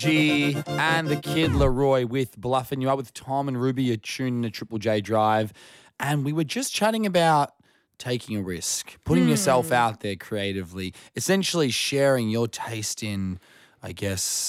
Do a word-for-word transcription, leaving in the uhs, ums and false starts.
G and the Kid Leroy with Bluffing You Up with Tom and Ruby. You're tuned to Triple J Drive. And we were just chatting about taking a risk, putting yourself out there creatively, essentially sharing your taste in, I guess,